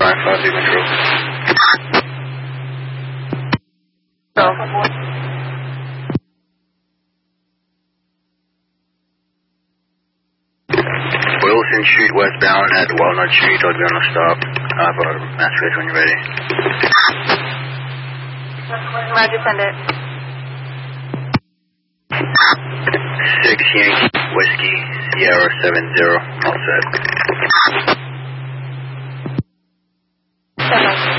9-5 Control. Wilson Street westbound at Walnut Street. I'll be on a stop. For Mass when you're ready. Roger, send it. 6 Yankee Whiskey Sierra 70. All set. 7.